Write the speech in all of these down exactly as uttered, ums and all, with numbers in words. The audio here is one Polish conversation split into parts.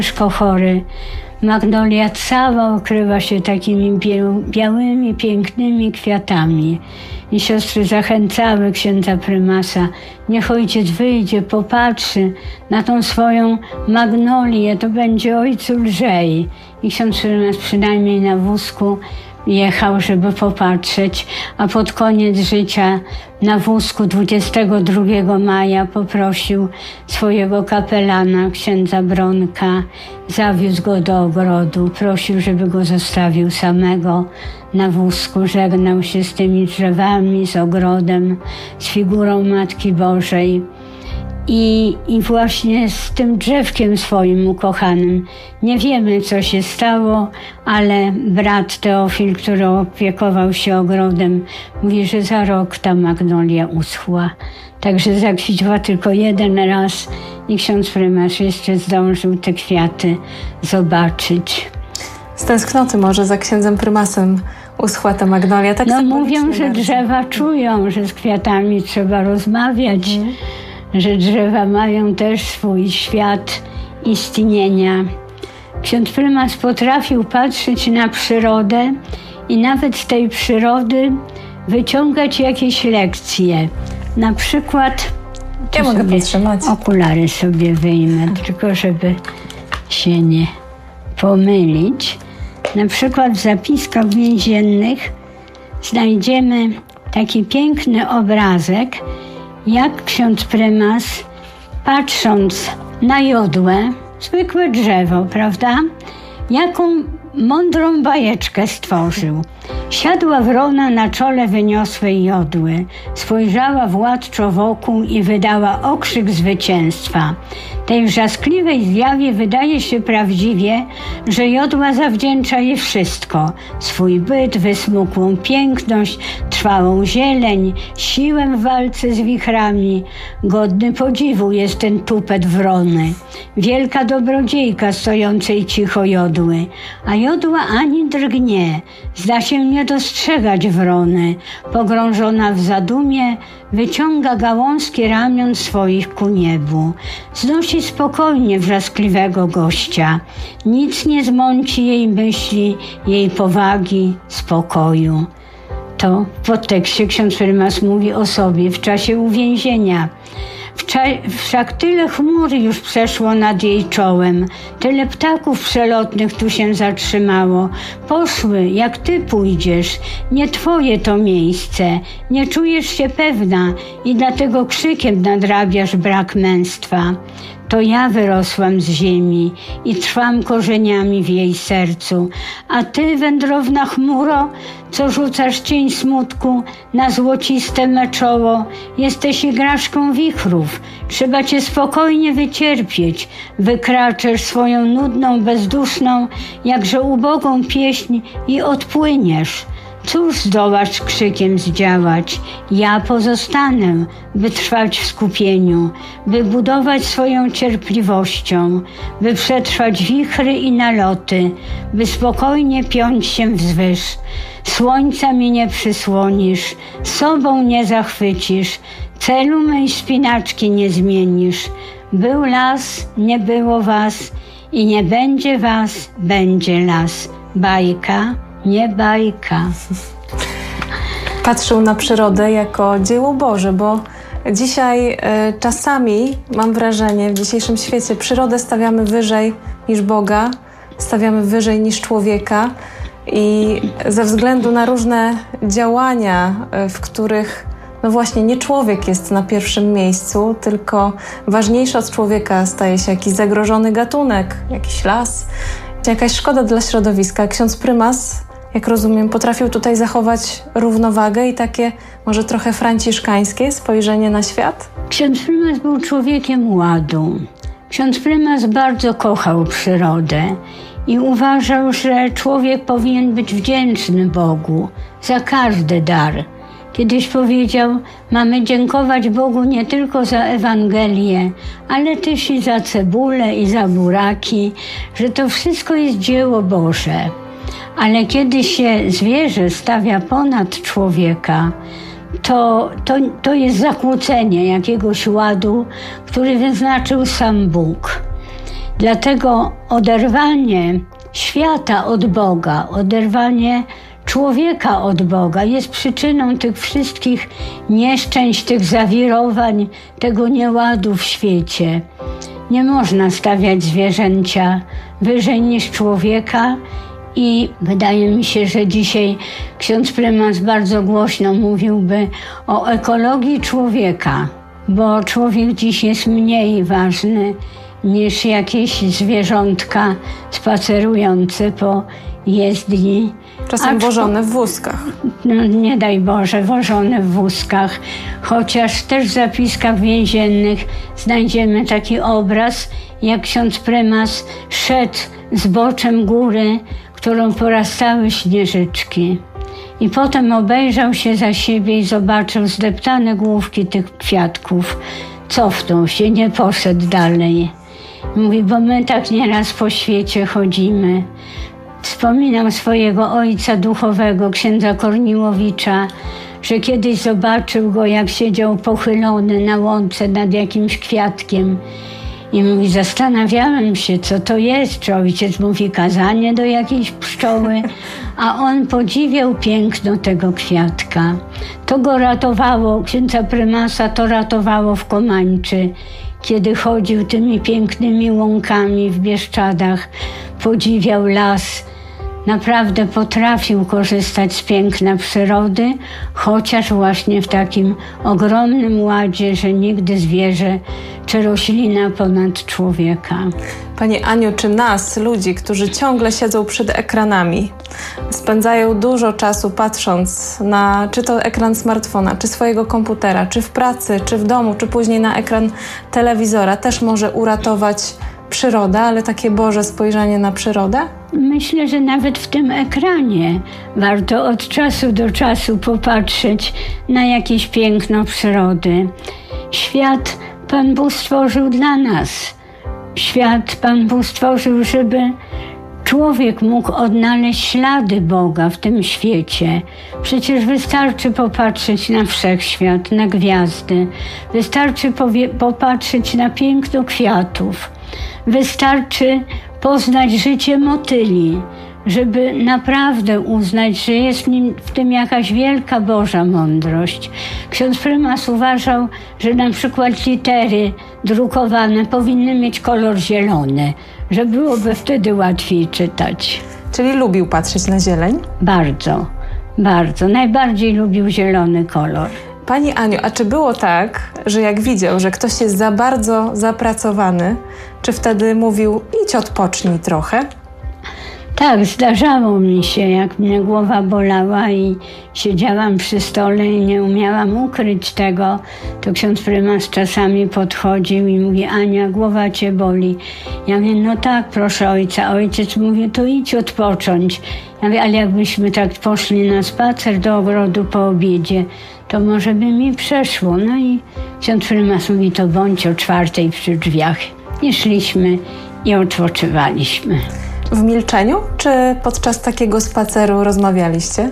ciężko chory. Magnolia cała okrywa się takimi białymi, pięknymi kwiatami. I siostry zachęcały księdza prymasa, niech ojciec wyjdzie, popatrzy na tą swoją magnolię, to będzie ojcu lżej. I ksiądz prymas przynajmniej na wózku jechał, żeby popatrzeć, a pod koniec życia na wózku dwudziestego drugiego maja poprosił swojego kapelana, księdza Bronka, zawiózł go do ogrodu, prosił, żeby go zostawił samego na wózku, żegnał się z tymi drzewami, z ogrodem, z figurą Matki Bożej. I, I właśnie z tym drzewkiem swoim ukochanym nie wiemy, co się stało, ale brat Teofil, który opiekował się ogrodem, mówi, że za rok ta magnolia uschła. Także zakwitła tylko jeden raz i ksiądz prymas jeszcze zdążył te kwiaty zobaczyć. Z tęsknoty może za księdzem prymasem uschła ta magnolia. Tak no mówią, że drzewa czują, że z kwiatami trzeba rozmawiać. Hmm. Że drzewa mają też swój świat istnienia. Ksiądz prymas potrafił patrzeć na przyrodę i nawet z tej przyrody wyciągać jakieś lekcje. Na przykład... Ja mogę podtrzymać. Okulary sobie wyjmę, tylko żeby się nie pomylić. Na przykład w zapiskach więziennych znajdziemy taki piękny obrazek, jak ksiądz prymas, patrząc na jodłę, zwykłe drzewo, prawda? Jaką mądrą bajeczkę stworzył. Siadła wrona na czole wyniosłej jodły, spojrzała władczo wokół i wydała okrzyk zwycięstwa. Tej wrzaskliwej zjawie wydaje się prawdziwie, że jodła zawdzięcza jej wszystko. Swój byt, wysmukłą piękność, trwałą zieleń, siłę w walce z wichrami. Godny podziwu jest ten tupet wrony. Wielka dobrodziejka stojącej cicho jodły. A jodła ani drgnie, zda się nie dostrzegać wrony. Pogrążona w zadumie, wyciąga gałązki ramion swoich ku niebu. Znosi spokojnie wrzaskliwego gościa. Nic nie zmąci jej myśli, jej powagi, spokoju. To w podtekście ksiądz prymas mówi o sobie w czasie uwięzienia. Wszak tyle chmur już przeszło nad jej czołem, tyle ptaków przelotnych tu się zatrzymało. Poszły, jak ty pójdziesz, nie twoje to miejsce, nie czujesz się pewna i dlatego krzykiem nadrabiasz brak męstwa. To ja wyrosłam z ziemi i trwam korzeniami w jej sercu, a ty, wędrowna chmuro, co rzucasz cień smutku na złociste me czoło, jesteś igraszką wichrów, trzeba cię spokojnie wycierpieć, wykraczesz swoją nudną, bezduszną, jakże ubogą pieśń i odpłyniesz. Cóż zdołasz krzykiem zdziałać? Ja pozostanę, by trwać w skupieniu, by budować swoją cierpliwością, by przetrwać wichry i naloty, by spokojnie piąć się wzwyż. Słońca mi nie przysłonisz, sobą nie zachwycisz, celu mej spinaczki nie zmienisz. Był las, nie było was i nie będzie was, będzie las. Bajka, nie bajka. Patrzył na przyrodę jako dzieło Boże, bo dzisiaj y, czasami mam wrażenie, w dzisiejszym świecie przyrodę stawiamy wyżej niż Boga, stawiamy wyżej niż człowieka i ze względu na różne działania, y, w których no właśnie nie człowiek jest na pierwszym miejscu, tylko ważniejszy od człowieka staje się jakiś zagrożony gatunek, jakiś las, jakaś szkoda dla środowiska. Ksiądz prymas, jak rozumiem, potrafił tutaj zachować równowagę i takie może trochę franciszkańskie spojrzenie na świat? Ksiądz prymas był człowiekiem ładu. Ksiądz prymas bardzo kochał przyrodę i uważał, że człowiek powinien być wdzięczny Bogu za każdy dar. Kiedyś powiedział, mamy dziękować Bogu nie tylko za Ewangelię, ale też i za cebulę i za buraki, że to wszystko jest dzieło Boże. Ale kiedy się zwierzę stawia ponad człowieka, to, to, to jest zakłócenie jakiegoś ładu, który wyznaczył sam Bóg. Dlatego oderwanie świata od Boga, oderwanie człowieka od Boga jest przyczyną tych wszystkich nieszczęść, tych zawirowań, tego nieładu w świecie. Nie można stawiać zwierzęcia wyżej niż człowieka i wydaje mi się, że dzisiaj ksiądz prymas bardzo głośno mówiłby o ekologii człowieka, bo człowiek dziś jest mniej ważny niż jakieś zwierzątka spacerujące po jezdni. Czasem Acz- wożone w wózkach. No, nie daj Boże, wożone w wózkach. Chociaż też w zapiskach więziennych znajdziemy taki obraz, jak ksiądz prymas szedł zboczem góry, którą porastały śnieżyczki. I potem obejrzał się za siebie i zobaczył zdeptane główki tych kwiatków. Cofnął się, nie poszedł dalej. Mówi, bo my tak nieraz po świecie chodzimy. Wspominam swojego ojca duchowego, księdza Korniłowicza, że kiedyś zobaczył go, jak siedział pochylony na łące nad jakimś kwiatkiem. I mówi, zastanawiałem się, co to jest, czy ojciec mówi kazanie do jakiejś pszczoły, a on podziwiał piękno tego kwiatka. To go ratowało, księdza prymasa to ratowało w Komańczy, kiedy chodził tymi pięknymi łąkami w Bieszczadach, podziwiał las. Naprawdę potrafił korzystać z piękna przyrody, chociaż właśnie w takim ogromnym ładzie, że nigdy zwierzę czy roślina ponad człowieka. Pani Aniu, czy nas, ludzi, którzy ciągle siedzą przed ekranami, spędzają dużo czasu patrząc na czy to ekran smartfona, czy swojego komputera, czy w pracy, czy w domu, czy później na ekran telewizora, też może uratować przyrodę, ale takie Boże spojrzenie na przyrodę? Myślę, że nawet w tym ekranie warto od czasu do czasu popatrzeć na jakieś piękno przyrody. Świat Pan Bóg stworzył dla nas. Świat Pan Bóg stworzył, żeby człowiek mógł odnaleźć ślady Boga w tym świecie. Przecież wystarczy popatrzeć na wszechświat, na gwiazdy. Wystarczy powie- popatrzeć na piękno kwiatów. Wystarczy poznać życie motyli, żeby naprawdę uznać, że jest w, nim, w tym jakaś wielka Boża mądrość. Ksiądz prymas uważał, że na przykład litery drukowane powinny mieć kolor zielony, że byłoby wtedy łatwiej czytać. Czyli lubił patrzeć na zieleń? Bardzo, bardzo. Najbardziej lubił zielony kolor. Pani Aniu, a czy było tak, że jak widział, że ktoś jest za bardzo zapracowany, czy wtedy mówił, idź odpocznij trochę? Tak, zdarzało mi się, jak mnie głowa bolała i siedziałam przy stole i nie umiałam ukryć tego, to ksiądz prymas czasami podchodził i mówi, Ania, głowa cię boli. Ja mówię, no tak, proszę ojca. Ojciec mówi, to idź odpocząć. Ja mówię, ale jakbyśmy tak poszli na spacer do ogrodu po obiedzie, to może by mi przeszło. No i ksiądz prymas mówi, to bądź o czwartej przy drzwiach. I szliśmy i odpoczywaliśmy. W milczeniu, czy podczas takiego spaceru rozmawialiście?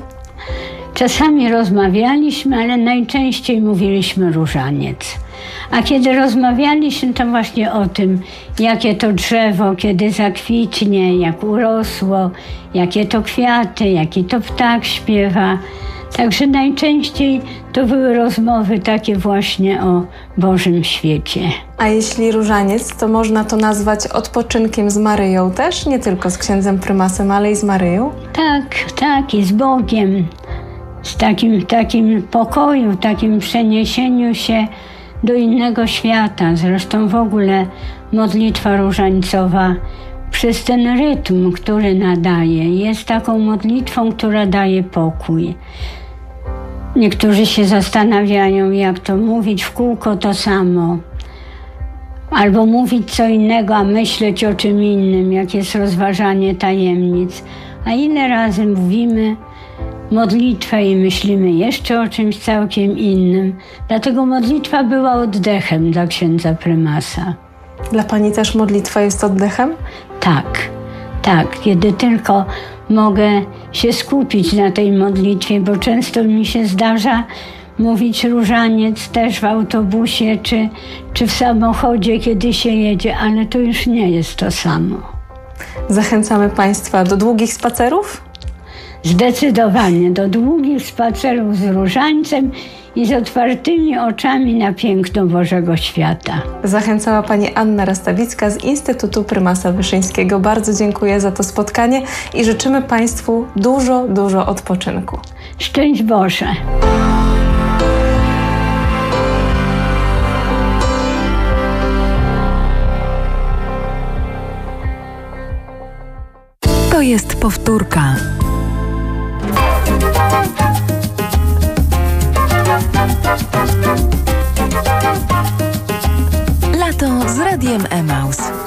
Czasami rozmawialiśmy, ale najczęściej mówiliśmy różaniec. A kiedy rozmawialiśmy, to właśnie o tym, jakie to drzewo, kiedy zakwitnie, jak urosło, jakie to kwiaty, jaki to ptak śpiewa. Także najczęściej to były rozmowy takie właśnie o Bożym świecie. A jeśli różaniec, to można to nazwać odpoczynkiem z Maryją też? Nie tylko z księdzem prymasem, ale i z Maryją? Tak, tak, i z Bogiem. Z takim, takim pokoju, takim przeniesieniu się do innego świata. Zresztą w ogóle modlitwa różańcowa przez ten rytm, który nadaje, jest taką modlitwą, która daje pokój. Niektórzy się zastanawiają, jak to mówić w kółko to samo. Albo mówić co innego, a myśleć o czym innym, jak jest rozważanie tajemnic. A ile razy mówimy modlitwę i myślimy jeszcze o czymś całkiem innym. Dlatego modlitwa była oddechem dla księdza prymasa. Dla pani też modlitwa jest oddechem? Tak, tak. Kiedy tylko mogę się skupić na tej modlitwie, bo często mi się zdarza mówić różaniec też w autobusie czy, czy w samochodzie, kiedy się jedzie, ale to już nie jest to samo. Zachęcamy Państwa do długich spacerów? Zdecydowanie do długich spacerów z różańcem i z otwartymi oczami na piękno Bożego Świata. Zachęcała Pani Anna Rastawicka z Instytutu Prymasa Wyszyńskiego. Bardzo dziękuję za to spotkanie i życzymy Państwu dużo, dużo odpoczynku. Szczęść Boże! To jest powtórka. Lato z Radiem Emaus.